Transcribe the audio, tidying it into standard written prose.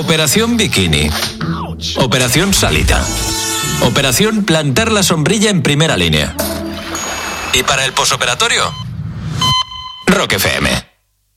Operación Bikini. Operación Salita. Operación Plantar la sombrilla en primera línea. Y para el posoperatorio, Rock FM.